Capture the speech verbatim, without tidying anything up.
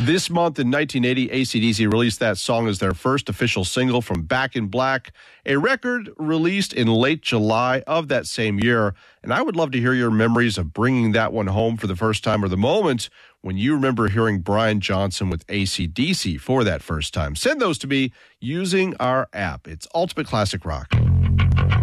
This month in nineteen eighty, A C D C released that song as their first official single from Back in Black, a record released in late July of that same year. And I would love to hear your memories of bringing that one home for the first time, or the moment when you remember hearing Brian Johnson with A C D C for that first time. Send those to me using our app. It's Ultimate Classic Rock.